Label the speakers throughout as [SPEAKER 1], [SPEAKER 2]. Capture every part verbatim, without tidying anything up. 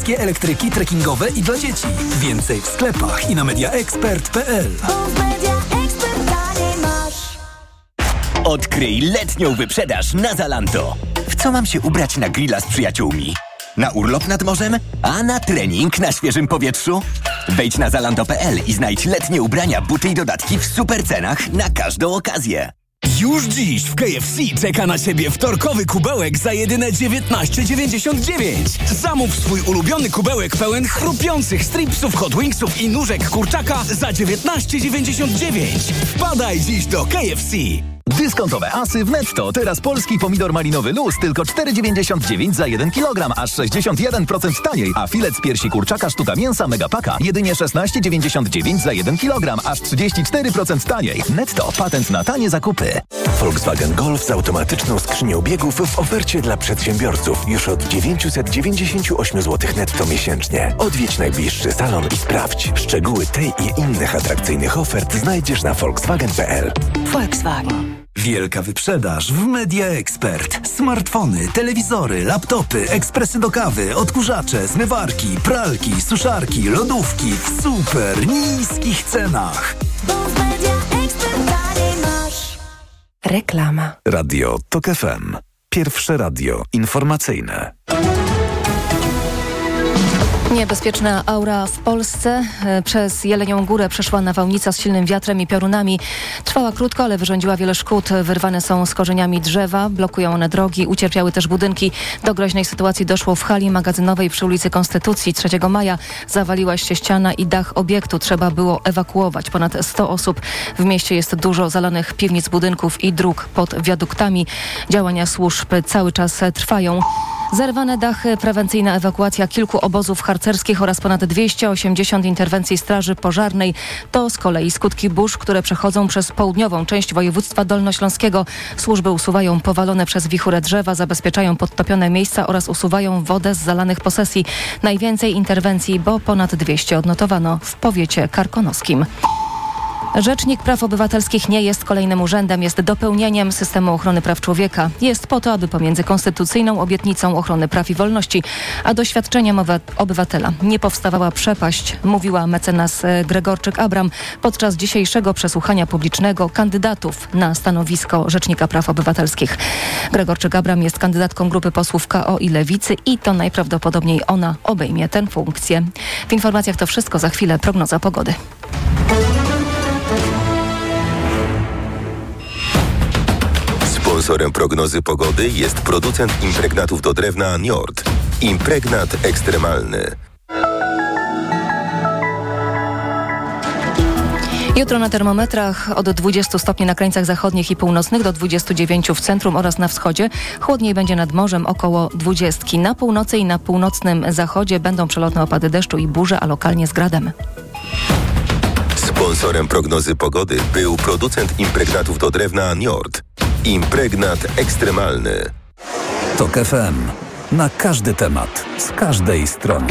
[SPEAKER 1] wszystkie elektryki trekkingowe i dla dzieci. Więcej w sklepach i na media expert kropka p l.
[SPEAKER 2] Odkryj letnią wyprzedaż na Zalando. W co mam się ubrać na grilla z przyjaciółmi? Na urlop nad morzem? A na trening na świeżym powietrzu? Wejdź na zalando kropka p l i znajdź letnie ubrania, buty i dodatki w super cenach na każdą okazję.
[SPEAKER 1] Już dziś w K F C czeka na Ciebie wtorkowy kubełek za jedyne dziewiętnaście dziewięćdziesiąt dziewięć. Zamów swój ulubiony kubełek pełen chrupiących stripsów, hot wingsów i nóżek kurczaka za dziewiętnaście dziewięćdziesiąt dziewięć. Wpadaj dziś do K F C.
[SPEAKER 3] Dyskontowe asy w Netto. Teraz polski pomidor malinowy luz tylko cztery dziewięćdziesiąt dziewięć za jeden kilogram, aż sześćdziesiąt jeden procent taniej. A filet z piersi kurczaka sztuka mięsa Megapaka jedynie szesnaście dziewięćdziesiąt dziewięć za jeden kilogram, aż trzydzieści cztery procent taniej. Netto. Patent na tanie zakupy.
[SPEAKER 4] Volkswagen Golf z automatyczną skrzynią biegów w ofercie dla przedsiębiorców już od dziewięćset dziewięćdziesiąt osiem złotych netto miesięcznie. Odwiedź najbliższy salon i sprawdź. Szczegóły tej i innych atrakcyjnych ofert znajdziesz na volkswagen kropka p l.
[SPEAKER 5] Volkswagen.
[SPEAKER 1] Wielka wyprzedaż w Media Expert. Smartfony, telewizory, laptopy, ekspresy do kawy, odkurzacze, zmywarki, pralki, suszarki, lodówki w super niskich cenach.
[SPEAKER 5] Bo w Media Expert taniej masz. Reklama.
[SPEAKER 4] Radio Tok F M. Pierwsze radio informacyjne.
[SPEAKER 6] Niebezpieczna aura w Polsce. Przez Jelenią Górę przeszła nawałnica z silnym wiatrem i piorunami. Trwała krótko, ale wyrządziła wiele szkód. Wyrwane są z korzeniami drzewa, blokują one drogi, ucierpiały też budynki. Do groźnej sytuacji doszło w hali magazynowej przy ulicy Konstytucji. trzeciego maja zawaliła się ściana i dach obiektu. Trzeba było ewakuować ponad sto osób. W mieście jest dużo zalanych piwnic, budynków i dróg pod wiaduktami. Działania służb cały czas trwają. Zerwane dachy, prewencyjna ewakuacja kilku obozów harcerskich oraz ponad dwieście osiemdziesiąt interwencji straży pożarnej. To z kolei skutki burz, które przechodzą przez południową część województwa dolnośląskiego. Służby usuwają powalone przez wichurę drzewa, zabezpieczają podtopione miejsca oraz usuwają wodę z zalanych posesji. Najwięcej interwencji, bo ponad dwieście odnotowano w powiecie karkonoskim. Rzecznik Praw Obywatelskich nie jest kolejnym urzędem, jest dopełnieniem systemu ochrony praw człowieka. Jest po to, aby pomiędzy konstytucyjną obietnicą ochrony praw i wolności, a doświadczeniem obywatela nie powstawała przepaść, mówiła mecenas Gregorczyk-Abram podczas dzisiejszego przesłuchania publicznego kandydatów na stanowisko Rzecznika Praw Obywatelskich. Gregorczyk-Abram jest kandydatką grupy posłów K O i Lewicy i to najprawdopodobniej ona obejmie tę funkcję. W informacjach to wszystko, za chwilę prognoza pogody.
[SPEAKER 7] Sponsorem prognozy pogody jest producent impregnatów do drewna Njord. Impregnat ekstremalny.
[SPEAKER 6] Jutro na termometrach od dwudziestu stopni na krańcach zachodnich i północnych do dwudziestu dziewięciu w centrum oraz na wschodzie. Chłodniej będzie nad morzem około dwudziestki. Na północy i na północnym zachodzie będą przelotne opady deszczu i burze, a lokalnie z gradem.
[SPEAKER 7] Sponsorem prognozy pogody był producent impregnatów do drewna Njord. Impregnat ekstremalny.
[SPEAKER 1] Tok F M. Na każdy temat, z każdej strony.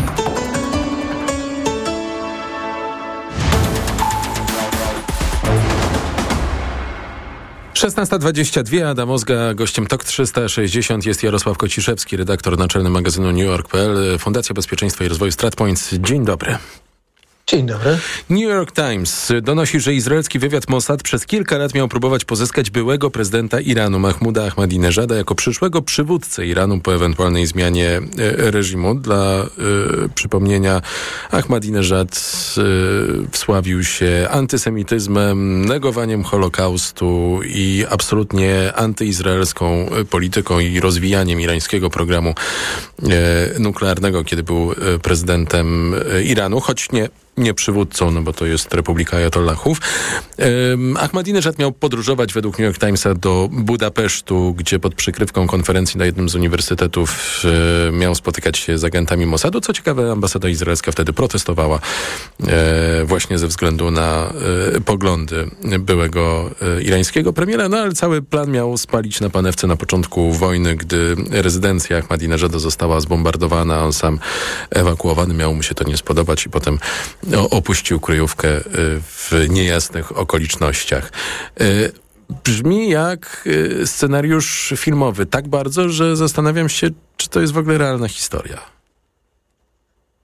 [SPEAKER 8] szesnasta dwadzieścia dwa, Adam Ozga, gościem Tok trzysta sześćdziesiąt jest Jarosław Kociszewski, redaktor naczelny magazynu New York kropka p l, Fundacja Bezpieczeństwa i Rozwoju StratPoints. Dzień dobry.
[SPEAKER 9] Dzień dobry.
[SPEAKER 8] New York Times donosi, że izraelski wywiad Mossad przez kilka lat miał próbować pozyskać byłego prezydenta Iranu Mahmuda Ahmadinejada jako przyszłego przywódcę Iranu po ewentualnej zmianie e, reżimu. Dla e, przypomnienia, Ahmadinejad e, wsławił się antysemityzmem, negowaniem Holokaustu i absolutnie antyizraelską polityką i rozwijaniem irańskiego programu e, nuklearnego, kiedy był e, prezydentem e, Iranu, choć nie nie przywódcą, no bo to jest Republika Ajatollahów. Um, Ahmadinejad miał podróżować według New York Timesa do Budapesztu, gdzie pod przykrywką konferencji na jednym z uniwersytetów e, miał spotykać się z agentami Mossadu. Co ciekawe, ambasada izraelska wtedy protestowała e, właśnie ze względu na e, poglądy byłego e, irańskiego premiera, no ale cały plan miał spalić na panewce na początku wojny, gdy rezydencja Ahmadinejada została zbombardowana, on sam ewakuowany, miało mu się to nie spodobać i potem opuścił kryjówkę w niejasnych okolicznościach. Brzmi jak scenariusz filmowy tak bardzo, że zastanawiam się, czy to jest w ogóle realna historia.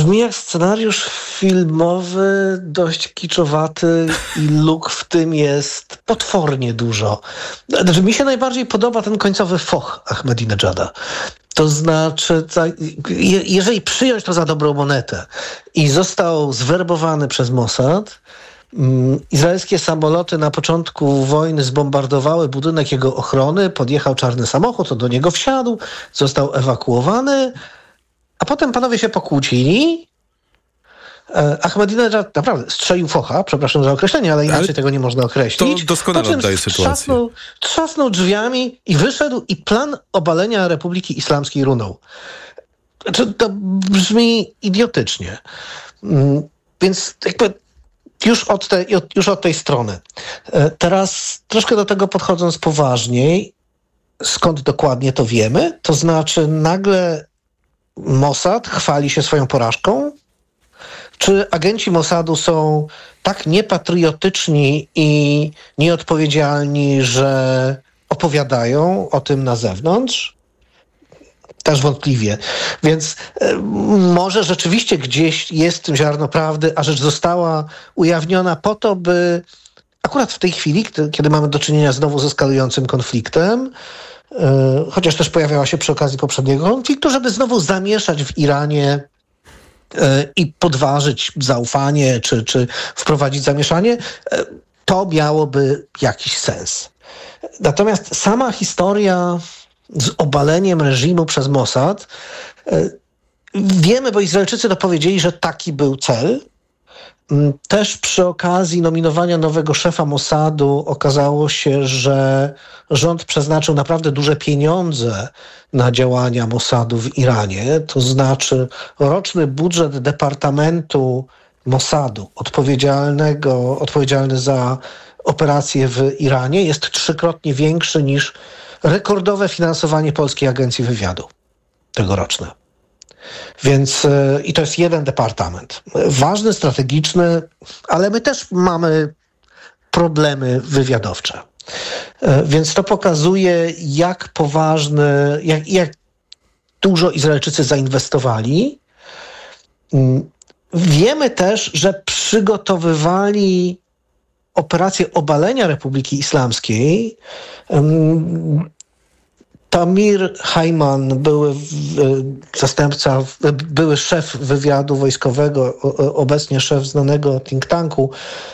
[SPEAKER 9] brzmi jak scenariusz filmowy, dość kiczowaty i luk w tym jest potwornie dużo. Znaczy, mi się najbardziej podoba ten końcowy foch Ahmadinejada. To znaczy, jeżeli przyjąć to za dobrą monetę i został zwerbowany przez Mossad, izraelskie samoloty na początku wojny zbombardowały budynek jego ochrony, podjechał czarny samochód, on do niego wsiadł, został ewakuowany, a potem panowie się pokłócili. Ahmadinejad naprawdę strzelił focha, przepraszam za określenie, ale inaczej ale tego nie można określić.
[SPEAKER 8] To doskonale oddaje sytuację.
[SPEAKER 9] Trzasnął, trzasnął drzwiami i wyszedł i plan obalenia Republiki Islamskiej runął. To, to brzmi idiotycznie. Więc jakby już od, te, już od tej strony. Teraz troszkę do tego podchodząc poważniej, skąd dokładnie to wiemy, to znaczy nagle Mossad chwali się swoją porażką? Czy agenci Mossadu są tak niepatriotyczni i nieodpowiedzialni, że opowiadają o tym na zewnątrz? Też wątpliwie. Więc y, może rzeczywiście gdzieś jest w tym ziarno prawdy, a rzecz została ujawniona po to, by akurat w tej chwili, kiedy mamy do czynienia znowu ze eskalującym konfliktem, y, chociaż też pojawiała się przy okazji poprzedniego konfliktu, żeby znowu zamieszać w Iranie i podważyć zaufanie, czy, czy wprowadzić zamieszanie, to miałoby jakiś sens. Natomiast sama historia z obaleniem reżimu przez Mossad, wiemy, bo Izraelczycy dopowiedzieli, że taki był cel. Też przy okazji nominowania nowego szefa Mossadu okazało się, że rząd przeznaczył naprawdę duże pieniądze na działania Mossadu w Iranie. To znaczy roczny budżet Departamentu Mossadu odpowiedzialnego, odpowiedzialny za operacje w Iranie jest trzykrotnie większy niż rekordowe finansowanie Polskiej Agencji Wywiadu tegoroczne. Więc i to jest jeden departament. Ważny, strategiczny, ale my też mamy problemy wywiadowcze. Więc to pokazuje, jak poważny, jak, jak dużo Izraelczycy zainwestowali. Wiemy też, że przygotowywali operację obalenia Republiki Islamskiej. Tamir Hajman, były zastępca, były szef wywiadu wojskowego, obecnie szef znanego think tanku,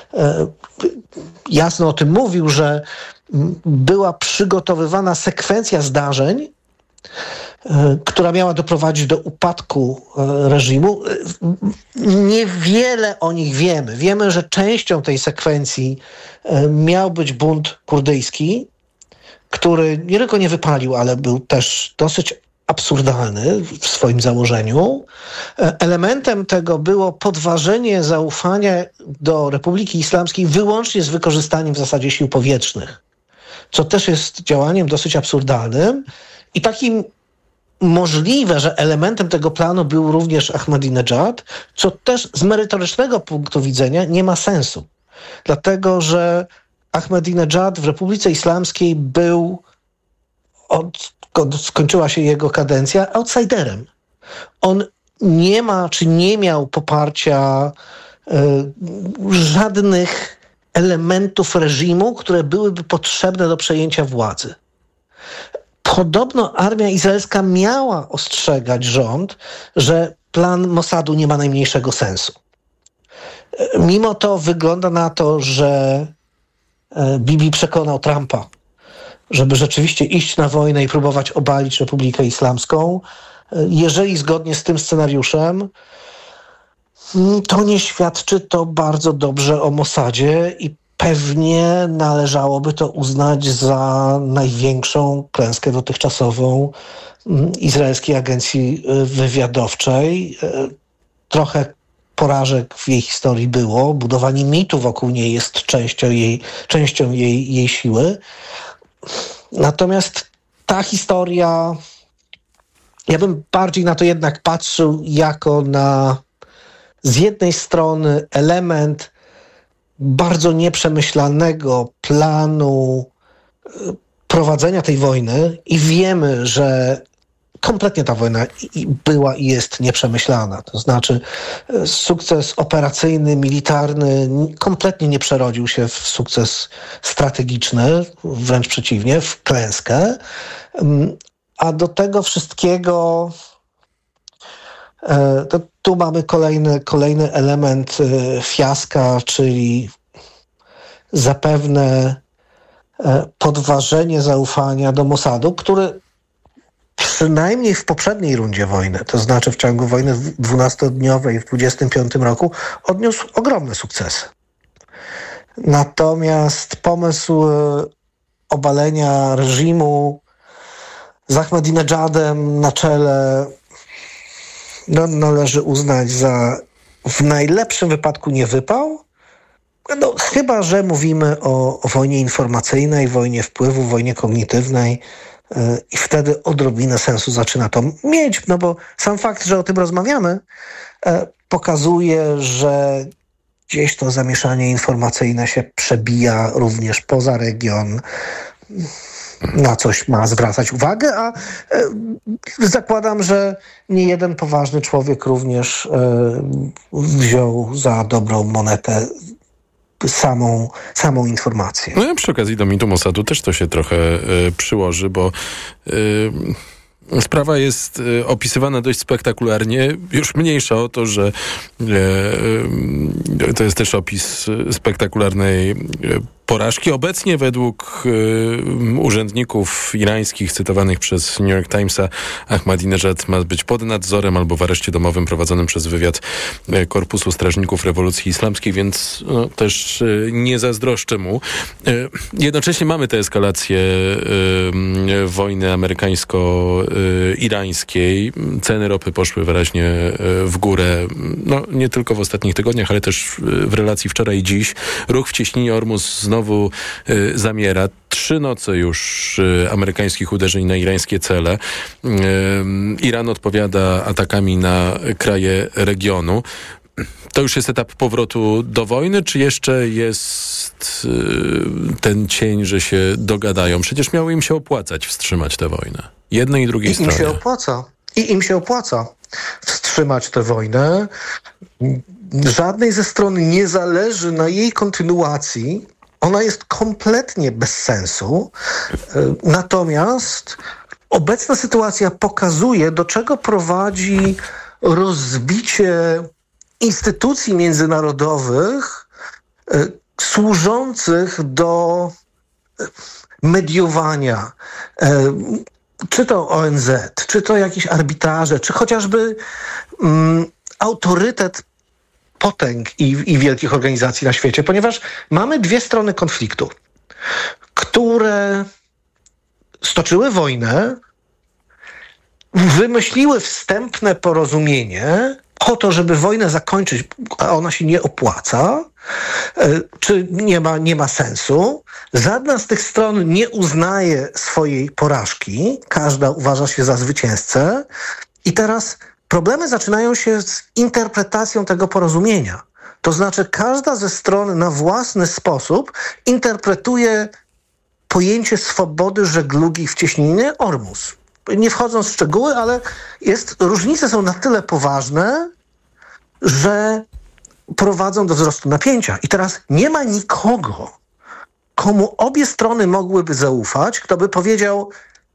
[SPEAKER 9] jasno o tym mówił, że była przygotowywana sekwencja zdarzeń, która miała doprowadzić do upadku reżimu. Niewiele o nich wiemy. Wiemy, że częścią tej sekwencji miał być bunt kurdyjski, który nie tylko nie wypalił, ale był też dosyć absurdalny w swoim założeniu. Elementem tego było podważenie zaufania do Republiki Islamskiej wyłącznie z wykorzystaniem w zasadzie sił powietrznych, co też jest działaniem dosyć absurdalnym i takim możliwe, że elementem tego planu był również Ahmadinejad, co też z merytorycznego punktu widzenia nie ma sensu. Dlatego, że Ahmadinejad w Republice Islamskiej był, odkąd skończyła się jego kadencja, outsiderem. On nie ma, czy nie miał poparcia y, żadnych elementów reżimu, które byłyby potrzebne do przejęcia władzy. Podobno armia izraelska miała ostrzegać rząd, że plan Mossadu nie ma najmniejszego sensu. Mimo to wygląda na to, że Bibi przekonał Trumpa, żeby rzeczywiście iść na wojnę i próbować obalić Republikę Islamską. Jeżeli zgodnie z tym scenariuszem, to nie świadczy to bardzo dobrze o Mossadzie i pewnie należałoby to uznać za największą klęskę dotychczasową izraelskiej agencji wywiadowczej. Trochę porażek w jej historii było. Budowanie mitu wokół niej jest częścią jej, częścią jej, jej siły. Natomiast ta historia, ja bym bardziej na to jednak patrzył jako na z jednej strony element bardzo nieprzemyślanego planu prowadzenia tej wojny i wiemy, że kompletnie ta wojna i była i jest nieprzemyślana. To znaczy sukces operacyjny, militarny kompletnie nie przerodził się w sukces strategiczny, wręcz przeciwnie, w klęskę. A do tego wszystkiego to tu mamy kolejny, kolejny element fiaska, czyli zapewne podważenie zaufania do Mossadu, który przynajmniej w poprzedniej rundzie wojny, to znaczy w ciągu wojny dwunastodniowej w dwudziestym piątym roku, odniósł ogromne sukcesy. Natomiast pomysł obalenia reżimu z Ahmadinejadem na czele no, należy uznać za w najlepszym wypadku nie wypał. No, chyba że mówimy o, o wojnie informacyjnej, wojnie wpływu, wojnie kognitywnej yy, i wtedy odrobinę sensu zaczyna to mieć, no bo sam fakt, że o tym rozmawiamy, yy, pokazuje, że gdzieś to zamieszanie informacyjne się przebija również poza region, na coś ma zwracać uwagę, a yy, zakładam, że nie jeden poważny człowiek również yy, wziął za dobrą monetę samą, samą informację.
[SPEAKER 8] No i przy okazji do mitu Mossadu też to się trochę y, przyłoży, bo y, sprawa jest y, opisywana dość spektakularnie. Już mniejsza o to, że y, y, to jest też opis spektakularnej y, porażki. Obecnie według y, urzędników irańskich cytowanych przez New York Timesa Ahmadinejad ma być pod nadzorem albo w areszcie domowym prowadzonym przez wywiad y, Korpusu Strażników Rewolucji Islamskiej, więc no, też y, nie zazdroszczę mu. Y, jednocześnie mamy tę eskalację y, wojny amerykańsko-irańskiej. Ceny ropy poszły wyraźnie y, w górę. No, nie tylko w ostatnich tygodniach, ale też w relacji wczoraj i dziś. Ruch w cieśninie Ormus znowu y, zamiera. Trzy noce już y, amerykańskich uderzeń na irańskie cele. Y, Iran odpowiada atakami na kraje regionu. To już jest etap powrotu do wojny, czy jeszcze jest y, ten cień, że się dogadają? Przecież miało im się opłacać wstrzymać tę wojnę. Jednej i drugiej
[SPEAKER 9] I
[SPEAKER 8] stronie.
[SPEAKER 9] im się opłaca. I im się opłaca wstrzymać tę wojnę. Żadnej ze stron nie zależy na jej kontynuacji. Ona jest kompletnie bez sensu. Natomiast obecna sytuacja pokazuje, do czego prowadzi rozbicie instytucji międzynarodowych y, służących do mediowania. Y, czy to O N Z, czy to jakieś arbitraże, czy chociażby y, autorytet potęg i, i wielkich organizacji na świecie, ponieważ mamy dwie strony konfliktu, które stoczyły wojnę, wymyśliły wstępne porozumienie po to, żeby wojnę zakończyć, a ona się nie opłaca, czy nie ma, nie ma sensu. Żadna z tych stron nie uznaje swojej porażki, każda uważa się za zwycięzcę i teraz problemy zaczynają się z interpretacją tego porozumienia. To znaczy każda ze stron na własny sposób interpretuje pojęcie swobody żeglugi w cieśninie Ormus. Nie wchodząc w szczegóły, ale jest, różnice są na tyle poważne, że prowadzą do wzrostu napięcia. I teraz nie ma nikogo, komu obie strony mogłyby zaufać, kto by powiedział: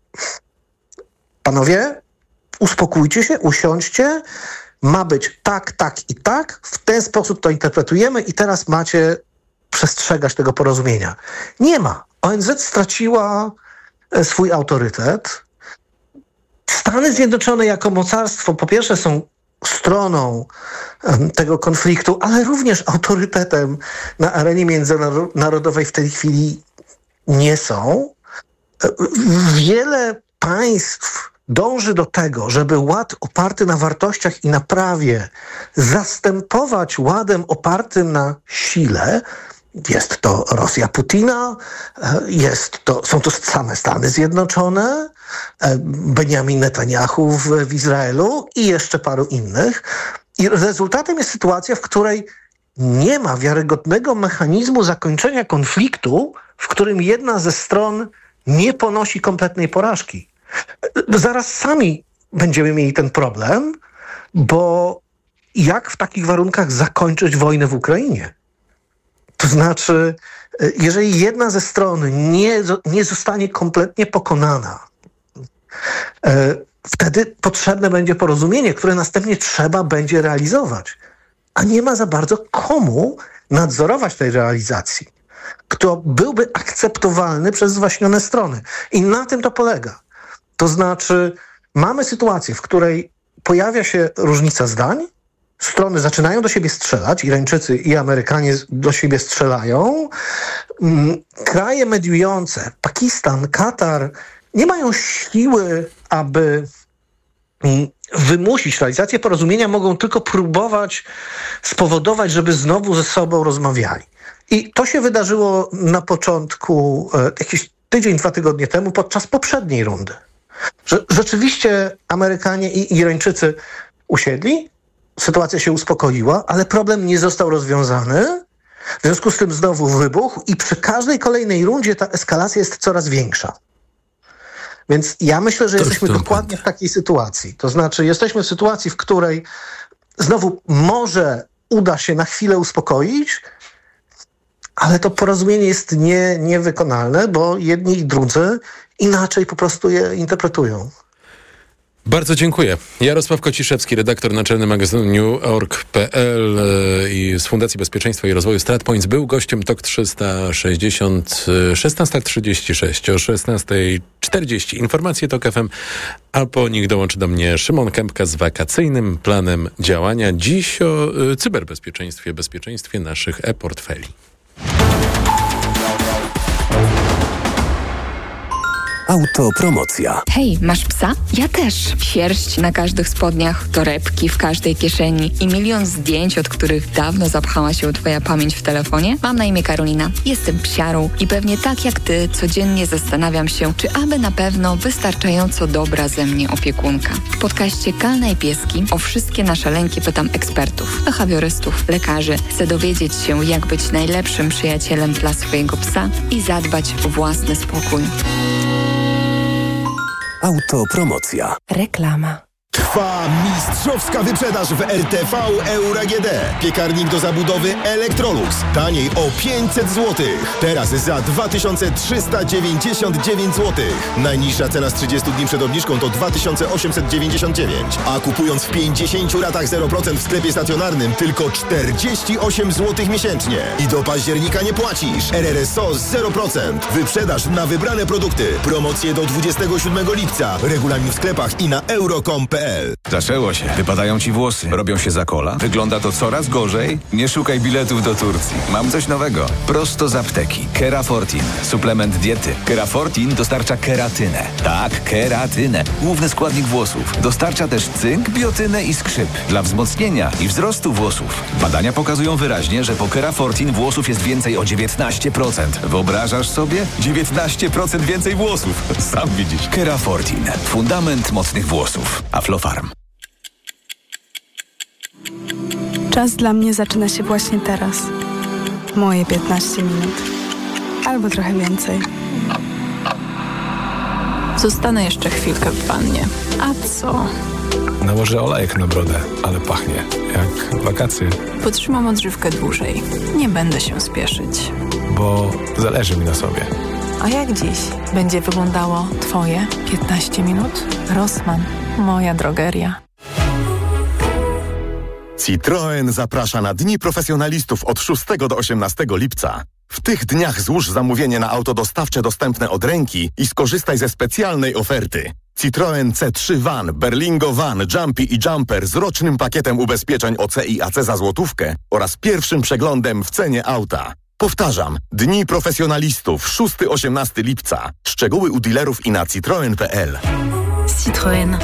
[SPEAKER 9] panowie, uspokójcie się, usiądźcie, ma być tak, tak i tak, w ten sposób to interpretujemy i teraz macie przestrzegać tego porozumienia. Nie ma. O N Z straciła swój autorytet. Stany Zjednoczone jako mocarstwo po pierwsze są stroną um, tego konfliktu, ale również autorytetem na arenie międzynarodowej w tej chwili nie są. Wiele państw dąży do tego, żeby ład oparty na wartościach i na prawie zastępować ładem opartym na sile. Jest to Rosja Putina, jest to, są to same Stany Zjednoczone, Benjamin Netanyahu w, w Izraelu i jeszcze paru innych. I rezultatem jest sytuacja, w której nie ma wiarygodnego mechanizmu zakończenia konfliktu, w którym jedna ze stron nie ponosi kompletnej porażki. Zaraz sami będziemy mieli ten problem, bo jak w takich warunkach zakończyć wojnę w Ukrainie? To znaczy, jeżeli jedna ze stron nie, nie zostanie kompletnie pokonana, wtedy potrzebne będzie porozumienie, które następnie trzeba będzie realizować. A nie ma za bardzo komu nadzorować tej realizacji, kto byłby akceptowalny przez zwaśnione strony. I na tym to polega. To znaczy, mamy sytuację, w której pojawia się różnica zdań, strony zaczynają do siebie strzelać, Irańczycy i Amerykanie do siebie strzelają. Kraje mediujące, Pakistan, Katar, nie mają siły, aby wymusić realizację porozumienia, mogą tylko próbować spowodować, żeby znowu ze sobą rozmawiali. I to się wydarzyło na początku, jakiś tydzień, dwa tygodnie temu, podczas poprzedniej rundy. Że rzeczywiście Amerykanie i Irańczycy usiedli, sytuacja się uspokoiła, ale problem nie został rozwiązany. W związku z tym znowu wybuchł i przy każdej kolejnej rundzie ta eskalacja jest coraz większa. Więc ja myślę, że to jesteśmy dokładnie w takiej sytuacji. To znaczy jesteśmy w sytuacji, w której znowu może uda się na chwilę uspokoić, ale to porozumienie jest nie, niewykonalne, bo jedni i drudzy inaczej po prostu je interpretują.
[SPEAKER 8] Bardzo dziękuję. Jarosław Kociszewski, redaktor naczelny magazynu new org kropka p l i z Fundacji Bezpieczeństwa i Rozwoju StratPoints, był gościem T O K trzysta sześćdziesiąt, szesnasta trzydzieści sześć, o szesnasta czterdzieści. Informacje T O K F M, a po nich dołączy do mnie Szymon Kępka z wakacyjnym planem działania. Dziś o cyberbezpieczeństwie, bezpieczeństwie naszych e-portfeli.
[SPEAKER 4] Autopromocja.
[SPEAKER 10] Hej, masz psa? Ja też. Sierść na każdych spodniach, torebki w każdej kieszeni i milion zdjęć, od których dawno zapchała się twoja pamięć w telefonie? Mam na imię Karolina. Jestem psiarą i pewnie tak jak ty codziennie zastanawiam się, czy aby na pewno wystarczająco dobra ze mnie opiekunka. W podcaście Kalna i Pieski o wszystkie nasze lęki pytam ekspertów, behawiorystów, lekarzy. Chcę dowiedzieć się, jak być najlepszym przyjacielem dla swojego psa i zadbać o własny spokój.
[SPEAKER 4] Autopromocja.
[SPEAKER 5] Reklama.
[SPEAKER 11] Trwa mistrzowska wyprzedaż w R T V Euro A G D. Piekarnik do zabudowy Electrolux. Taniej o pięćset złotych. Teraz za dwa tysiące trzysta dziewięćdziesiąt dziewięć złotych. Najniższa cena z trzydziestu dni przed obniżką to dwa tysiące osiemset dziewięćdziesiąt dziewięć. A kupując w pięćdziesięciu ratach zero procent w sklepie stacjonarnym tylko czterdzieści osiem złotych miesięcznie. I do października nie płacisz. R R S O zero procent. Wyprzedaż na wybrane produkty. Promocje do dwudziestego siódmego lipca. Regulamin w sklepach i na euro kropka com kropka p l.
[SPEAKER 12] Zaczęło się. Wypadają ci włosy. Robią się za kola. Wygląda to coraz gorzej. Nie szukaj biletów do Turcji. Mam coś nowego. Prosto z apteki. Kerafortin. Suplement diety. Kerafortin dostarcza keratynę. Tak, keratynę. Główny składnik włosów. Dostarcza też cynk, biotynę i skrzyp. Dla wzmocnienia i wzrostu włosów. Badania pokazują wyraźnie, że po Kerafortin włosów jest więcej o dziewiętnaście procent. Wyobrażasz sobie? dziewiętnaście procent więcej włosów. Sam widzisz. Kerafortin. Fundament mocnych włosów. Aflofarm.
[SPEAKER 13] Czas dla mnie zaczyna się właśnie teraz. Moje piętnaście minut. Albo trochę więcej.
[SPEAKER 14] Zostanę jeszcze chwilkę w wannie. A co?
[SPEAKER 15] Nałożę olejek na brodę, ale pachnie jak wakacje.
[SPEAKER 14] Potrzymam odżywkę dłużej. Nie będę się spieszyć.
[SPEAKER 15] Bo zależy mi na sobie.
[SPEAKER 14] A jak dziś będzie wyglądało twoje piętnaście minut? Rossmann. Moja drogeria.
[SPEAKER 11] Citroen zaprasza na Dni Profesjonalistów od szóstego do osiemnastego lipca. W tych dniach złóż zamówienie na auto dostawcze dostępne od ręki i skorzystaj ze specjalnej oferty. Citroen C trzy Van, Berlingo Van, Jumpy i Jumper z rocznym pakietem ubezpieczeń O C i A C za złotówkę oraz pierwszym przeglądem w cenie auta. Powtarzam, Dni Profesjonalistów szóstego do osiemnastego lipca. Szczegóły u dealerów i na citroen kropka p l.
[SPEAKER 14] Citroen.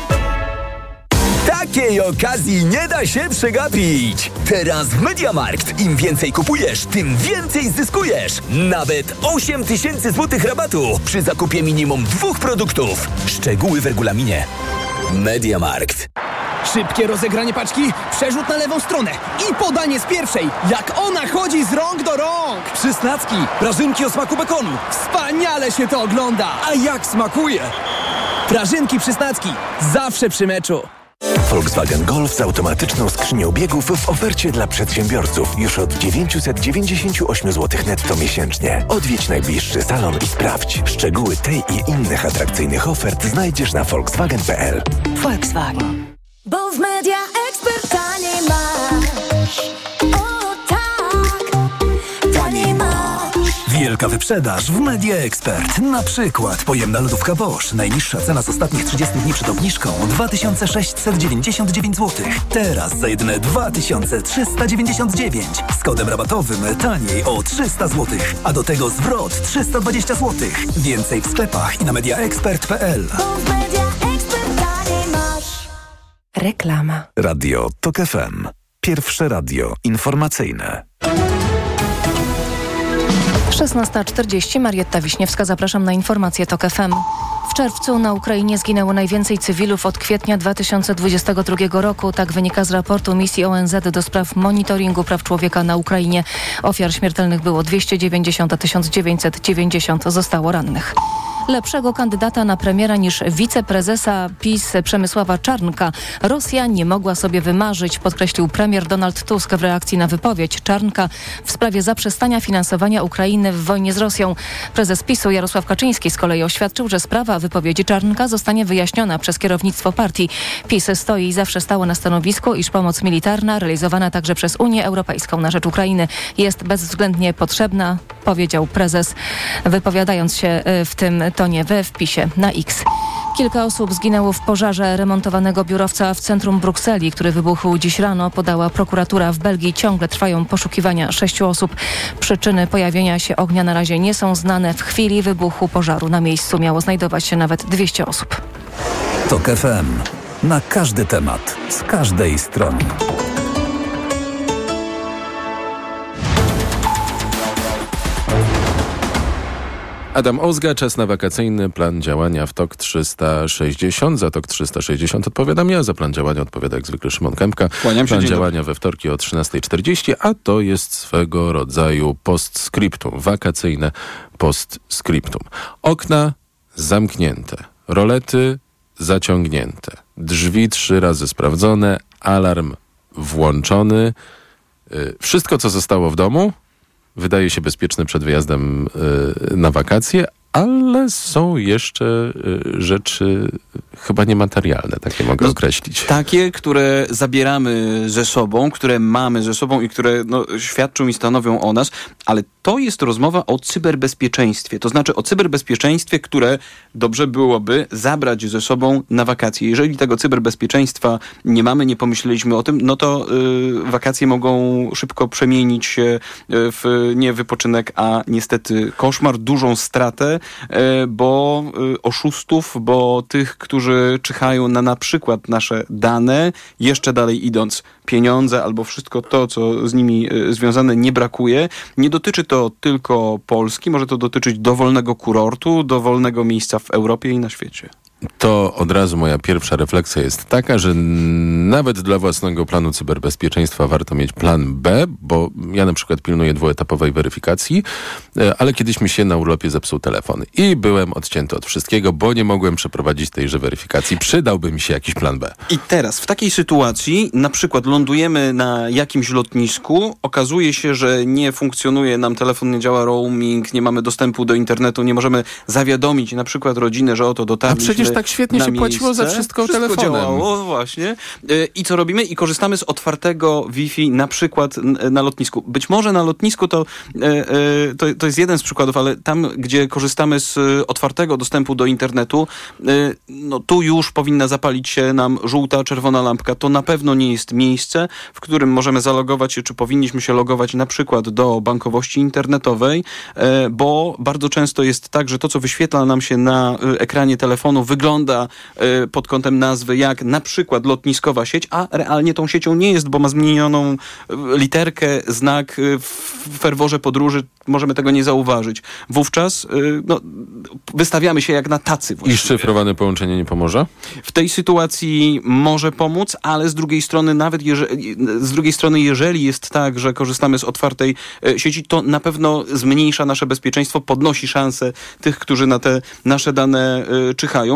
[SPEAKER 2] Takiej okazji nie da się przegapić. Teraz w MediaMarkt im więcej kupujesz, tym więcej zyskujesz. Nawet osiem tysięcy złotych rabatu przy zakupie minimum dwóch produktów. Szczegóły w regulaminie. MediaMarkt.
[SPEAKER 1] Szybkie rozegranie paczki, przerzut na lewą stronę i podanie z pierwszej. Jak ona chodzi z rąk do rąk.
[SPEAKER 16] Przysnacki, prażynki o smaku bekonu.
[SPEAKER 1] Wspaniale się to ogląda.
[SPEAKER 16] A jak smakuje!
[SPEAKER 1] Prażynki Przysnacki. Zawsze przy meczu.
[SPEAKER 4] Volkswagen Golf z automatyczną skrzynią biegów w ofercie dla przedsiębiorców już od dziewięćset dziewięćdziesiąt osiem złotych netto miesięcznie. Odwiedź najbliższy salon i sprawdź. Szczegóły tej i innych atrakcyjnych ofert znajdziesz na volkswagen kropka p l.
[SPEAKER 5] Volkswagen. Bo w Media Expert taniej masz. O tak, taniej masz.
[SPEAKER 16] Wielka wyprzedaż w Media Expert. Na przykład pojemna lodówka Bosch. Najniższa cena z ostatnich trzydziestu dni przed obniżką dwa tysiące sześćset dziewięćdziesiąt dziewięć złotych. Teraz za jedyne dwa tysiące trzysta dziewięćdziesiąt dziewięć. Z kodem rabatowym taniej o trzysta złotych. A do tego zwrot trzysta dwadzieścia złotych. Więcej w sklepach i na media expert kropka p l.
[SPEAKER 5] Reklama.
[SPEAKER 4] Radio Tok F M. Pierwsze radio informacyjne.
[SPEAKER 6] szesnasta czterdzieści, Marietta Wiśniewska, zapraszam na informacje Tok F M. W czerwcu na Ukrainie zginęło najwięcej cywilów od kwietnia dwa tysiące dwudziestego drugiego roku. Tak wynika z raportu misji O N Z do spraw monitoringu praw człowieka na Ukrainie. Ofiar śmiertelnych było dwieście dziewięćdziesiąt, a tysiąc dziewięćset dziewięćdziesiąt zostało rannych. Lepszego kandydata na premiera niż wiceprezesa PiS Przemysława Czarnka Rosja nie mogła sobie wymarzyć, podkreślił premier Donald Tusk w reakcji na wypowiedź Czarnka w sprawie zaprzestania finansowania Ukrainy w wojnie z Rosją. Prezes PiSu Jarosław Kaczyński z kolei oświadczył, że sprawa wypowiedzi Czarnka zostanie wyjaśniona przez kierownictwo partii. PiS stoi i zawsze stało na stanowisku, iż pomoc militarna realizowana także przez Unię Europejską na rzecz Ukrainy jest bezwzględnie potrzebna, powiedział prezes, wypowiadając się w tym tonie we wpisie na X. Kilka osób zginęło w pożarze remontowanego biurowca w centrum Brukseli, który wybuchł dziś rano, podała prokuratura w Belgii. Ciągle trwają poszukiwania sześciu osób. Przyczyny pojawienia się ognia na razie nie są znane. W chwili wybuchu pożaru na miejscu miało znajdować się nawet dwieście osób.
[SPEAKER 16] Tok F M. Na każdy temat, z każdej strony.
[SPEAKER 8] Adam Ozga, czas na wakacyjny plan działania w Tok trzysta sześćdziesiąt. Za Tok trzysta sześćdziesiąt odpowiadam ja, za plan działania odpowiada jak zwykle Szymon Kępka.
[SPEAKER 17] Kłaniam się,
[SPEAKER 8] plan
[SPEAKER 17] dzień
[SPEAKER 8] działania
[SPEAKER 17] dobry.
[SPEAKER 8] we wtorki o trzynasta czterdzieści, a to jest swego rodzaju postscriptum, wakacyjne postscriptum. Okna zamknięte, rolety zaciągnięte, drzwi trzy razy sprawdzone, alarm włączony. Yy, wszystko, co zostało w domu, wydaje się bezpieczne przed wyjazdem y, na wakacje, ale są jeszcze y, rzeczy chyba niematerialne, takie mogę
[SPEAKER 17] no,
[SPEAKER 8] określić.
[SPEAKER 17] Takie, które zabieramy ze sobą, które mamy ze sobą i które no, świadczą i stanowią o nas, ale to jest rozmowa o cyberbezpieczeństwie. To znaczy o cyberbezpieczeństwie, które dobrze byłoby zabrać ze sobą na wakacje. Jeżeli tego cyberbezpieczeństwa nie mamy, nie pomyśleliśmy o tym, no to y, wakacje mogą szybko przemienić się w nie wypoczynek, a niestety koszmar, dużą stratę, y, bo y, oszustów, bo tych, którzy czyhają na na przykład nasze dane, jeszcze dalej idąc, pieniądze albo wszystko to, co z nimi y, związane, nie brakuje. Nie dotyczy to tylko Polski, może to dotyczyć dowolnego kurortu, dowolnego miejsca w Europie i na świecie.
[SPEAKER 8] To od razu moja pierwsza refleksja jest taka, że nawet dla własnego planu cyberbezpieczeństwa warto mieć plan B, bo ja na przykład pilnuję dwuetapowej weryfikacji, ale kiedyś mi się na urlopie zepsuł telefon i byłem odcięty od wszystkiego, bo nie mogłem przeprowadzić tejże weryfikacji. Przydałby mi się jakiś plan B.
[SPEAKER 17] I teraz w takiej sytuacji na przykład lądujemy na jakimś lotnisku, okazuje się, że nie funkcjonuje nam telefon, nie działa roaming, nie mamy dostępu do internetu, nie możemy zawiadomić na przykład rodziny, że oto dotarliśmy.
[SPEAKER 8] A przecież tak świetnie się
[SPEAKER 17] miejsce.
[SPEAKER 8] płaciło za wszystko,
[SPEAKER 17] wszystko
[SPEAKER 8] telefonem.
[SPEAKER 17] działało, właśnie. I co robimy? I korzystamy z otwartego Wi-Fi na przykład na lotnisku. Być może na lotnisku to, to, to jest jeden z przykładów, ale tam, gdzie korzystamy z otwartego dostępu do internetu, no tu już powinna zapalić się nam żółta, czerwona lampka. To na pewno nie jest miejsce, w którym możemy zalogować się, czy powinniśmy się logować na przykład do bankowości internetowej, bo bardzo często jest tak, że to, co wyświetla nam się na ekranie telefonu, wygląda pod kątem nazwy jak na przykład lotniskowa sieć, a realnie tą siecią nie jest, bo ma zmienioną literkę, znak w ferworze podróży. Możemy tego nie zauważyć. Wówczas no, wystawiamy się jak na tacy właściwie.
[SPEAKER 8] I szyfrowane połączenie nie pomoże?
[SPEAKER 17] W tej sytuacji może pomóc, ale z drugiej strony nawet jeżeli, z drugiej strony jeżeli jest tak, że korzystamy z otwartej sieci, to na pewno zmniejsza nasze bezpieczeństwo, podnosi szanse tych, którzy na te nasze dane czyhają.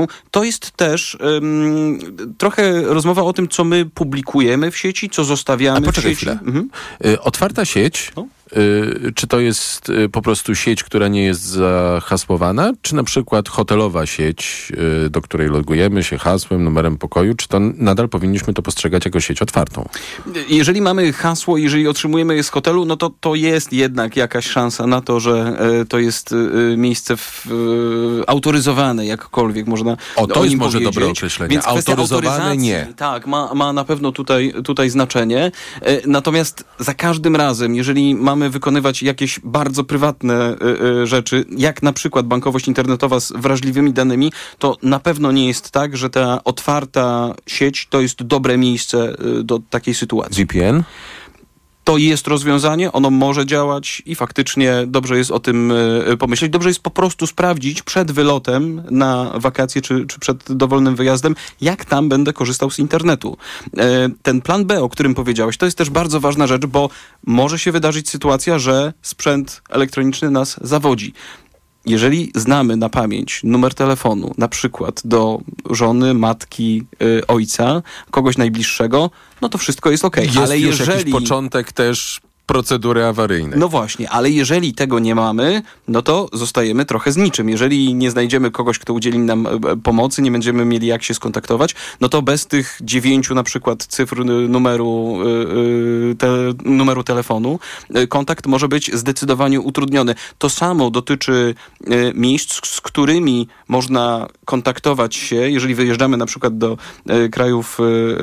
[SPEAKER 17] siecią. To jest też um, trochę rozmowa o tym, co my publikujemy w sieci, co zostawiamy
[SPEAKER 8] A poczekaj
[SPEAKER 17] w sieci.
[SPEAKER 8] chwilę.
[SPEAKER 17] Mhm.
[SPEAKER 8] Y, otwarta sieć... No. Y, czy to jest y, po prostu sieć, która nie jest zahasłowana, czy na przykład hotelowa sieć, y, do której logujemy się hasłem, numerem pokoju, czy to nadal powinniśmy to postrzegać jako sieć otwartą?
[SPEAKER 17] Jeżeli mamy hasło, jeżeli otrzymujemy je z hotelu, no to to jest jednak jakaś szansa na to, że y, to jest y, miejsce w, y, autoryzowane, jakkolwiek można
[SPEAKER 8] O, to
[SPEAKER 17] o
[SPEAKER 8] jest
[SPEAKER 17] nim
[SPEAKER 8] może
[SPEAKER 17] powiedzieć.
[SPEAKER 8] dobre określenie.
[SPEAKER 17] Więc
[SPEAKER 8] Autoryzowane nie.
[SPEAKER 17] Tak, ma, ma na pewno tutaj, tutaj znaczenie. Y, natomiast za każdym razem, jeżeli mamy mamy wykonywać jakieś bardzo prywatne y, y, rzeczy, jak na przykład bankowość internetowa z wrażliwymi danymi, to na pewno nie jest tak, że ta otwarta sieć to jest dobre miejsce y, do takiej sytuacji.
[SPEAKER 8] V P N?
[SPEAKER 17] To jest rozwiązanie, ono może działać i faktycznie dobrze jest o tym y, pomyśleć. Dobrze jest po prostu sprawdzić przed wylotem na wakacje czy, czy przed dowolnym wyjazdem, jak tam będę korzystał z internetu. Y, ten plan B, o którym powiedziałeś, to jest też bardzo ważna rzecz, bo może się wydarzyć sytuacja, że sprzęt elektroniczny nas zawodzi. Jeżeli znamy na pamięć numer telefonu, na przykład do żony, matki, y, ojca, kogoś najbliższego, no to wszystko jest okej.
[SPEAKER 8] Jest
[SPEAKER 17] Ale
[SPEAKER 8] już
[SPEAKER 17] jeżeli
[SPEAKER 8] jakiś początek też procedury awaryjnej.
[SPEAKER 17] No właśnie, ale jeżeli tego nie mamy, no to zostajemy trochę z niczym. Jeżeli nie znajdziemy kogoś, kto udzieli nam pomocy, nie będziemy mieli jak się skontaktować, no to bez tych dziewięciu na przykład cyfr numeru, te, numeru telefonu kontakt może być zdecydowanie utrudniony. To samo dotyczy miejsc, z którymi można kontaktować się, jeżeli wyjeżdżamy na przykład do krajów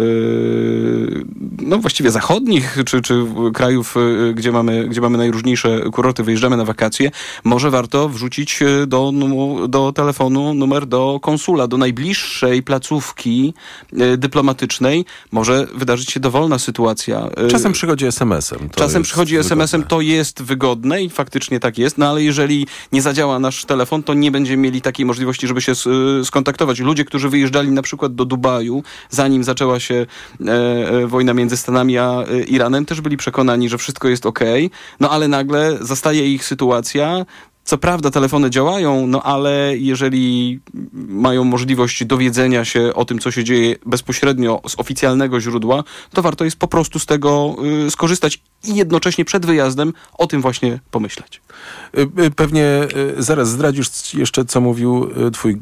[SPEAKER 17] no właściwie zachodnich, czy, czy krajów Gdzie mamy, gdzie mamy najróżniejsze kurorty, wyjeżdżamy na wakacje, może warto wrzucić do, do telefonu numer do konsula, do najbliższej placówki y, dyplomatycznej. Może wydarzyć się dowolna sytuacja.
[SPEAKER 8] Czasem przychodzi es em esem.
[SPEAKER 17] Czasem przychodzi es em esem, to jest wygodne i faktycznie tak jest, no ale jeżeli nie zadziała nasz telefon, to nie będziemy mieli takiej możliwości, żeby się s- skontaktować. Ludzie, którzy wyjeżdżali na przykład do Dubaju, zanim zaczęła się e, e, wojna między Stanami a e, Iranem, też byli przekonani, że wszystko jest okej, no ale nagle zastaje ich sytuacja. Co prawda telefony działają, no ale jeżeli mają możliwość dowiedzenia się o tym, co się dzieje bezpośrednio z oficjalnego źródła, to warto jest po prostu z tego y, skorzystać i jednocześnie przed wyjazdem o tym właśnie pomyśleć.
[SPEAKER 8] Pewnie y, zaraz zdradzisz jeszcze, co mówił y, twój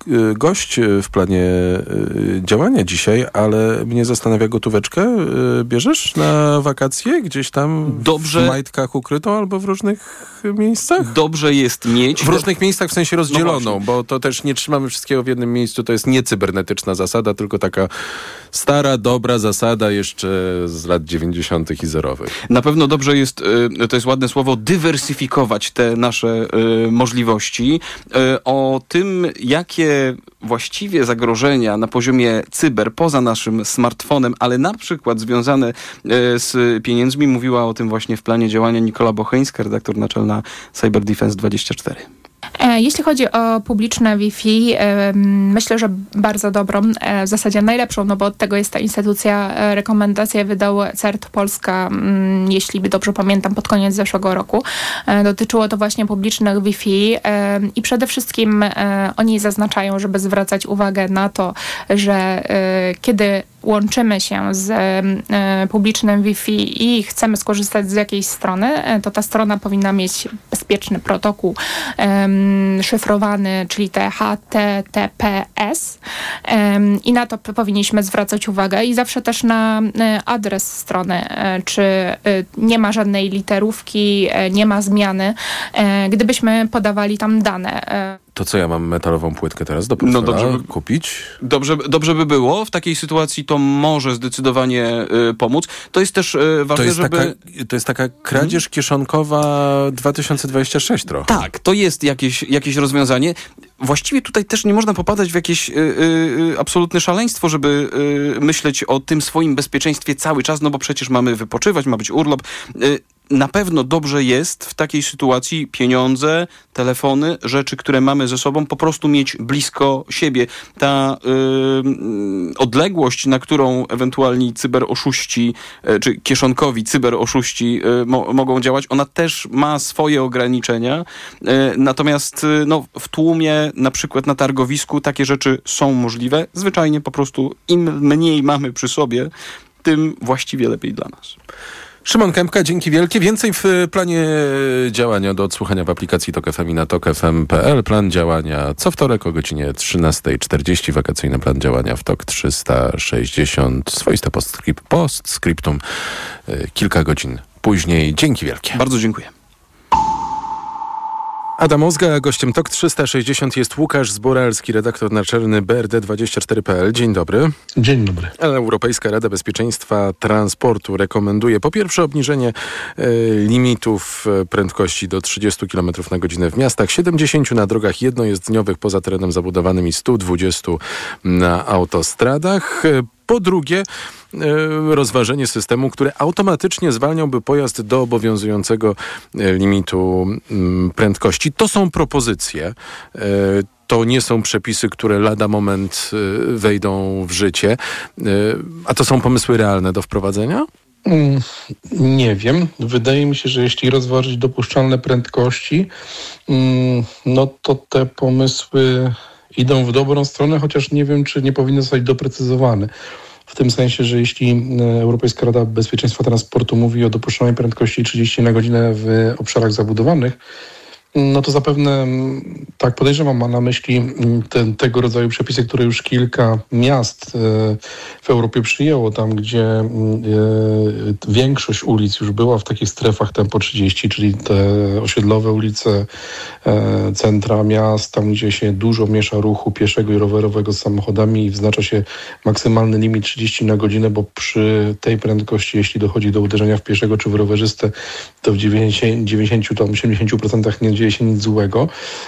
[SPEAKER 8] gość w planie działania dzisiaj, ale mnie zastanawia, gotóweczkę bierzesz na wakacje gdzieś tam Dobrze. w majtkach ukrytą albo w różnych miejscach?
[SPEAKER 17] Dobrze jest mieć.
[SPEAKER 8] W różnych miejscach w sensie rozdzieloną, no bo to też nie trzymamy wszystkiego w jednym miejscu, to jest nie cybernetyczna zasada, tylko taka stara, dobra zasada jeszcze z lat dziewięćdziesiątych i zerowych.
[SPEAKER 17] Na pewno dobrze jest, to jest ładne słowo, dywersyfikować te nasze możliwości. O tym, jakie właściwie zagrożenia na poziomie cyber, poza naszym smartfonem, ale na przykład związane z pieniędzmi, mówiła o tym właśnie w planie działania Nikola Bocheńska, redaktor naczelna Cyber Defense dwadzieścia cztery.
[SPEAKER 18] Jeśli chodzi o publiczne Wi-Fi, myślę, że bardzo dobrą, w zasadzie najlepszą, no bo od tego jest ta instytucja. Rekomendację wydał C E R T Polska, jeśli dobrze pamiętam, pod koniec zeszłego roku. Dotyczyło to właśnie publicznych Wi-Fi i przede wszystkim oni zaznaczają, żeby zwracać uwagę na to, że kiedy łączymy się z e, publicznym Wi-Fi i chcemy skorzystać z jakiejś strony, e, to ta strona powinna mieć bezpieczny protokół e, szyfrowany, czyli te H T T P S e, i na to p- powinniśmy zwracać uwagę i zawsze też na e, adres strony, e, czy e, nie ma żadnej literówki, e, nie ma zmiany, e, gdybyśmy podawali tam dane. E,
[SPEAKER 8] To co, ja mam metalową płytkę teraz do portfela no dobrze by, kupić?
[SPEAKER 17] Dobrze, dobrze by było. W takiej sytuacji to może zdecydowanie y, pomóc. To jest też y, ważne,
[SPEAKER 8] to jest
[SPEAKER 17] żeby...
[SPEAKER 8] Taka, to jest taka kradzież hmm? kieszonkowa dwa tysiące dwudziesty szósty trochę.
[SPEAKER 17] Tak, to jest jakieś, jakieś rozwiązanie. Właściwie tutaj też nie można popadać w jakieś y, y, absolutne szaleństwo, żeby y, myśleć o tym swoim bezpieczeństwie cały czas, no bo przecież mamy wypoczywać, ma być urlop. Y, na pewno dobrze jest w takiej sytuacji pieniądze, telefony, rzeczy, które mamy ze sobą, po prostu mieć blisko siebie. Ta yy, odległość, na którą ewentualni cyberoszuści, yy, czy kieszonkowi cyberoszuści yy, mo- mogą działać, ona też ma swoje ograniczenia. Yy, natomiast yy, no, w tłumie, na przykład na targowisku, takie rzeczy są możliwe. Zwyczajnie po prostu im mniej mamy przy sobie, tym właściwie lepiej dla nas.
[SPEAKER 8] Szymon Kępka, dzięki wielkie. Więcej w planie działania do odsłuchania w aplikacji Tok F M i na tok f m kropka p l. Plan działania co wtorek o godzinie trzynasta czterdzieści. Wakacyjny plan działania w Tok trzysta sześćdziesiąt. Swoiste postscript, postscriptum kilka godzin później. Dzięki wielkie.
[SPEAKER 17] Bardzo dziękuję.
[SPEAKER 8] Adam Ozga, a gościem Tok trzysta sześćdziesiąt jest Łukasz Zboralski, redaktor naczelny B R D dwadzieścia cztery kropka p l. Dzień dobry.
[SPEAKER 9] Dzień dobry.
[SPEAKER 8] Europejska Rada Bezpieczeństwa Transportu rekomenduje po pierwsze obniżenie e, limitów prędkości do trzydzieści kilometrów na godzinę w miastach, siedemdziesiąt na drogach jednojezdniowych poza terenem zabudowanym i sto dwadzieścia na autostradach. Po drugie, rozważenie systemu, który automatycznie zwalniałby pojazd do obowiązującego limitu prędkości. To są propozycje. To nie są przepisy, które lada moment wejdą w życie. A to są pomysły realne do wprowadzenia?
[SPEAKER 19] Mm, nie wiem. Wydaje mi się, że jeśli rozważyć dopuszczalne prędkości, mm, no to te pomysły idą w dobrą stronę, chociaż nie wiem, czy nie powinny zostać doprecyzowane. W tym sensie, że jeśli Europejska Rada Bezpieczeństwa Transportu mówi o dopuszczalnej prędkości trzydzieści na godzinę w obszarach zabudowanych, no to zapewne, tak podejrzewam, ma na myśli ten, tego rodzaju przepisy, które już kilka miast w Europie przyjęło, tam gdzie większość ulic już była w takich strefach tempo trzydzieści, czyli te osiedlowe ulice, centra miast, tam gdzie się dużo miesza ruchu pieszego i rowerowego z samochodami i wyznacza się maksymalny limit trzydzieści na godzinę, bo przy tej prędkości, jeśli dochodzi do uderzenia w pieszego czy w rowerzystę, to w dziewięćdziesiąt do osiemdziesięciu procent nie dzieje się nic złego,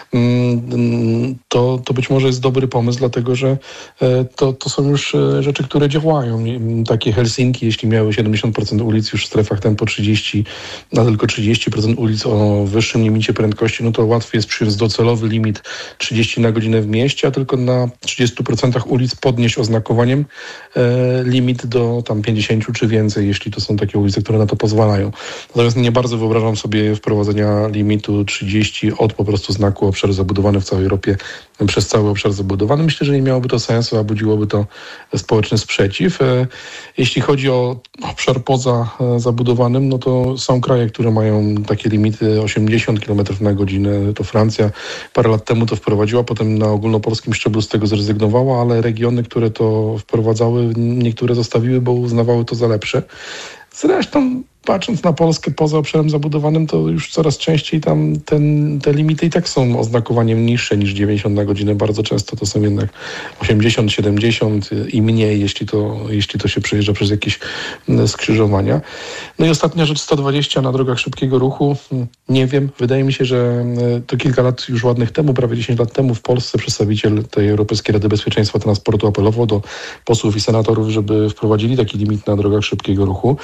[SPEAKER 19] to, to być może jest dobry pomysł, dlatego że to, to są już rzeczy, które działają. Takie Helsinki, jeśli miały siedemdziesiąt procent ulic już w strefach tempo trzydzieści, a tylko trzydzieści procent ulic o wyższym limicie prędkości, no to łatwiej jest przyjąć docelowy limit trzydzieści na godzinę w mieście, a tylko na trzydziestu procentach ulic podnieść oznakowaniem e, limit do tam pięćdziesięciu czy więcej, jeśli to są takie ulice, które na to pozwalają. Natomiast nie bardzo wyobrażam sobie wprowadzenia limitu trzydzieści od po prostu znaku obszar zabudowany w całej Europie przez cały obszar zabudowany. Myślę, że nie miałoby to sensu, a budziłoby to społeczny sprzeciw. Jeśli chodzi o obszar poza zabudowanym, no to są kraje, które mają takie limity osiemdziesiąt kilometrów na godzinę. To Francja parę lat temu to wprowadziła, potem na ogólnopolskim szczeblu z tego zrezygnowała, ale regiony, które to wprowadzały, niektóre zostawiły, bo uznawały to za lepsze. Zresztą patrząc na Polskę poza obszarem zabudowanym, to już coraz częściej tam ten, te limity i tak są oznakowaniem niższe niż dziewięćdziesiąt na godzinę. Bardzo często to są jednak osiemdziesiąt, siedemdziesiąt i mniej, jeśli to, jeśli to się przejeżdża przez jakieś skrzyżowania. No i ostatnia rzecz, sto dwadzieścia na drogach szybkiego ruchu. Nie wiem, wydaje mi się, że to kilka lat już ładnych temu, prawie dziesięć lat temu w Polsce przedstawiciel tej Europejskiej Rady Bezpieczeństwa Transportu apelował do posłów i senatorów, żeby wprowadzili taki limit na drogach szybkiego ruchu.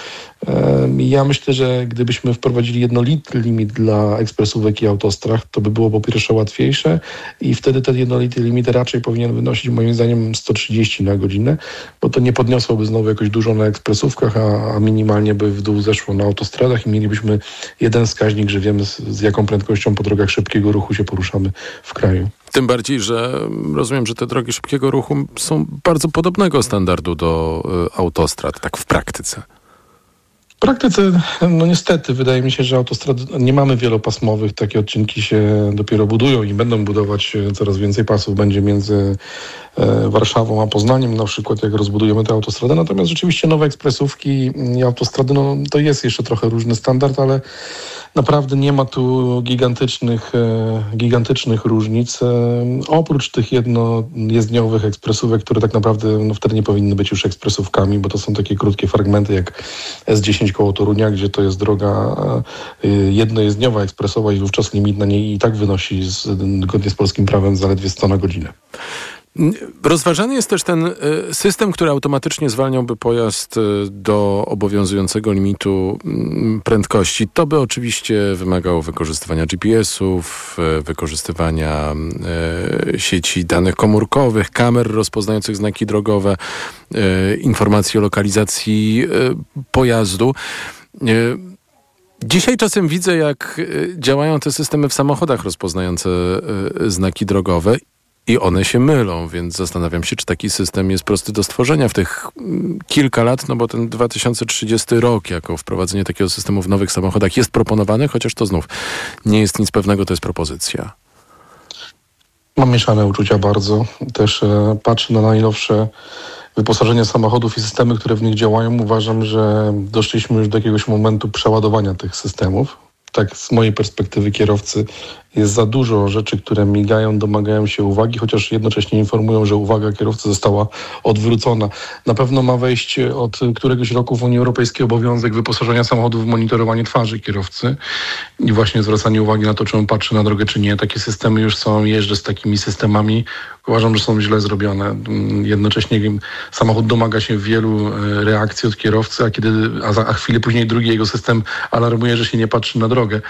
[SPEAKER 19] Ja myślę, że gdybyśmy wprowadzili jednolity limit dla ekspresówek i autostrad, to by było po pierwsze łatwiejsze i wtedy ten jednolity limit raczej powinien wynosić moim zdaniem sto trzydzieści na godzinę, bo to nie podniosłoby znowu jakoś dużo na ekspresówkach, a, a minimalnie by w dół zeszło na autostradach i mielibyśmy jeden wskaźnik, że wiemy z, z jaką prędkością po drogach szybkiego ruchu się poruszamy w kraju.
[SPEAKER 8] Tym bardziej, że rozumiem, że te drogi szybkiego ruchu są bardzo podobnego standardu do y, autostrad, tak w praktyce.
[SPEAKER 19] W praktyce, no niestety, wydaje mi się, że autostrady nie mamy wielopasmowych. Takie odcinki się dopiero budują i będą budować, coraz więcej pasów będzie między e, Warszawą a Poznaniem, na przykład jak rozbudujemy tę autostradę. Natomiast rzeczywiście nowe ekspresówki i autostrady, no to jest jeszcze trochę różny standard, ale naprawdę nie ma tu gigantycznych, e, gigantycznych różnic. E, oprócz tych jednojezdniowych ekspresówek, które tak naprawdę no, wtedy nie powinny być już ekspresówkami, bo to są takie krótkie fragmenty jak S dziesięć koło Torunia, gdzie to jest droga e, jednojezdniowa, ekspresowa i wówczas limit na niej i tak wynosi zgodnie z polskim prawem zaledwie sto na godzinę.
[SPEAKER 8] Rozważany jest też ten system, który automatycznie zwalniałby pojazd do obowiązującego limitu prędkości. To by oczywiście wymagało wykorzystywania G P S-ów, wykorzystywania sieci danych komórkowych, kamer rozpoznających znaki drogowe, informacji o lokalizacji pojazdu. Dzisiaj czasem widzę, jak działają te systemy w samochodach rozpoznające znaki drogowe i one się mylą, więc zastanawiam się, czy taki system jest prosty do stworzenia w tych kilka lat, no bo ten dwa tysiące trzydziesty rok jako wprowadzenie takiego systemu w nowych samochodach jest proponowany, chociaż to znów nie jest nic pewnego, to jest propozycja.
[SPEAKER 19] Mam mieszane uczucia bardzo. Też e, patrzę na najnowsze wyposażenie samochodów i systemy, które w nich działają. Uważam, że doszliśmy już do jakiegoś momentu przeładowania tych systemów. Tak z mojej perspektywy kierowcy jest za dużo rzeczy, które migają, domagają się uwagi, chociaż jednocześnie informują, że uwaga kierowcy została odwrócona. Na pewno ma wejść od któregoś roku w Unii Europejskiej obowiązek wyposażenia samochodów w monitorowanie twarzy kierowcy i właśnie zwracanie uwagi na to, czy on patrzy na drogę, czy nie. Takie systemy już są, jeżdżę z takimi systemami. Uważam, że są źle zrobione. Jednocześnie samochód domaga się wielu reakcji od kierowcy, a kiedy a za a chwilę później drugi jego system alarmuje, że się nie patrzy na drogę.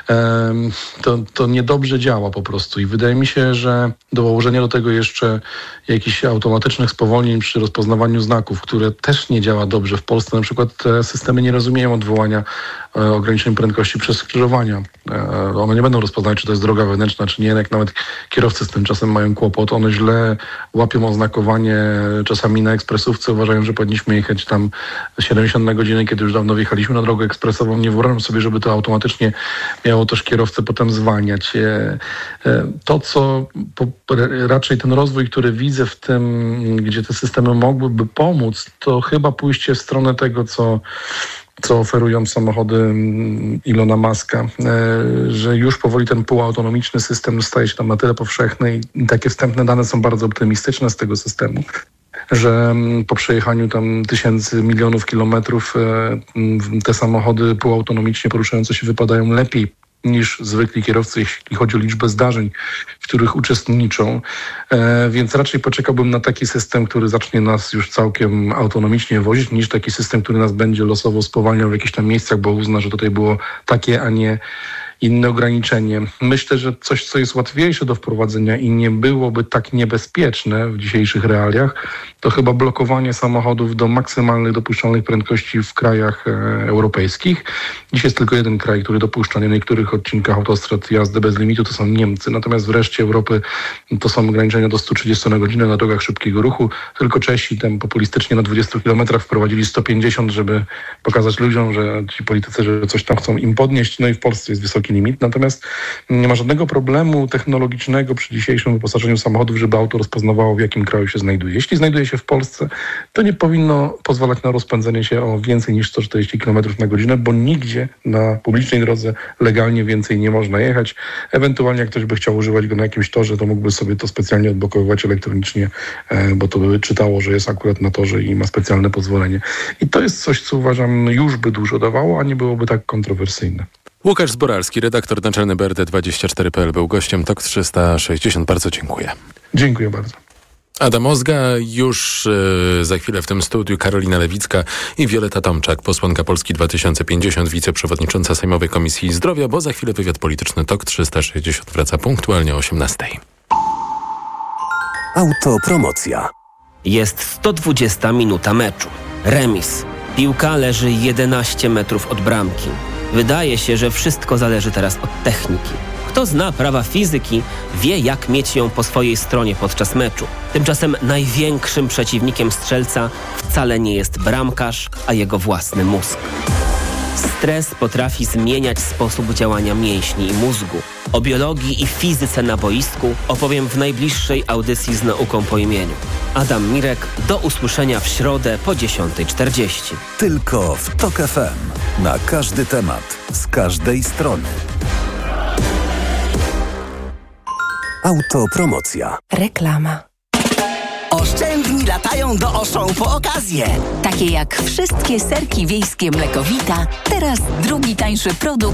[SPEAKER 19] To, to niedobrze działa po prostu i wydaje mi się, że dołożenie do tego jeszcze jakichś automatycznych spowolnień przy rozpoznawaniu znaków, które też nie działa dobrze. W Polsce na przykład te systemy nie rozumieją odwołania e, ograniczeń prędkości przez skrzyżowania. E, one nie będą rozpoznawać, czy to jest droga wewnętrzna, czy nie. Jak nawet kierowcy z tym czasem mają kłopot. One źle łapią oznakowanie czasami na ekspresówce. Uważają, że powinniśmy jechać tam siedemdziesiąt na godzinę, kiedy już dawno wjechaliśmy na drogę ekspresową. Nie wyobrażam sobie, żeby to automatycznie miało też kierowcę potem zwalniać. To, co raczej ten rozwój, który widzę w tym, gdzie te systemy mogłyby pomóc, to chyba pójście w stronę tego, co co oferują samochody Ilona Muska, że już powoli ten półautonomiczny system staje się tam na tyle powszechny i takie wstępne dane są bardzo optymistyczne z tego systemu, że po przejechaniu tam tysięcy, milionów kilometrów te samochody półautonomicznie poruszające się wypadają lepiej niż zwykli kierowcy, jeśli chodzi o liczbę zdarzeń, w których uczestniczą. E, więc raczej poczekałbym na taki system, który zacznie nas już całkiem autonomicznie wozić, niż taki system, który nas będzie losowo spowalniał w jakichś tam miejscach, bo uzna, że tutaj było takie, a nie inne ograniczenie. Myślę, że coś, co jest łatwiejsze do wprowadzenia i nie byłoby tak niebezpieczne w dzisiejszych realiach, to chyba blokowanie samochodów do maksymalnych dopuszczalnych prędkości w krajach e, europejskich. Dziś jest tylko jeden kraj, który dopuszcza na niektórych odcinkach autostrad jazdę bez limitu, to są Niemcy. Natomiast w reszcie Europy to są ograniczenia do sto trzydzieści na godzinę na drogach szybkiego ruchu. Tylko Czesi tam populistycznie na dwudziestu kilometrach wprowadzili sto pięćdziesiąt, żeby pokazać ludziom, że ci politycy, że coś tam chcą im podnieść. No i w Polsce jest wysoki limit. Natomiast nie ma żadnego problemu technologicznego przy dzisiejszym wyposażeniu samochodów, żeby auto rozpoznawało, w jakim kraju się znajduje. Jeśli znajduje się w Polsce, to nie powinno pozwalać na rozpędzenie się o więcej niż sto czterdzieści kilometrów na godzinę, bo nigdzie na publicznej drodze legalnie więcej nie można jechać. Ewentualnie jak ktoś by chciał używać go na jakimś torze, to mógłby sobie to specjalnie odblokowywać elektronicznie, bo to by czytało, że jest akurat na torze i ma specjalne pozwolenie. I to jest coś, co uważam już by dużo dawało, a nie byłoby tak kontrowersyjne.
[SPEAKER 8] Łukasz Zboralski, redaktor naczelny B R D dwadzieścia cztery kropka p l, był gościem Tok trzysta sześćdziesiąt. Bardzo dziękuję.
[SPEAKER 19] Dziękuję bardzo.
[SPEAKER 8] Adam Ozga, już yy, za chwilę w tym studiu Karolina Lewicka i Wioleta Tomczak, posłanka Polski dwa tysiące pięćdziesiąt, wiceprzewodnicząca Sejmowej Komisji Zdrowia, bo za chwilę wywiad polityczny Tok trzysta sześćdziesiąt wraca punktualnie o osiemnastej.
[SPEAKER 20] Autopromocja. Jest sto dwudziesta minuta meczu. Remis. Piłka leży jedenaście metrów od bramki. Wydaje się, że wszystko zależy teraz od techniki. Kto zna prawa fizyki, wie, jak mieć ją po swojej stronie podczas meczu. Tymczasem największym przeciwnikiem strzelca wcale nie jest bramkarz, a jego własny mózg. Stres potrafi zmieniać sposób działania mięśni i mózgu. O biologii i fizyce na boisku opowiem w najbliższej audycji z nauką po imieniu. Adam Mirek, do usłyszenia w środę po dziesiątej czterdzieści.
[SPEAKER 16] Tylko w Tok F M. Na każdy temat, z każdej strony.
[SPEAKER 20] Autopromocja.
[SPEAKER 5] Reklama.
[SPEAKER 21] Oszczędni latają do Auchan po okazję.
[SPEAKER 22] Takie jak wszystkie serki wiejskie Mlekowita, teraz drugi tańszy produkt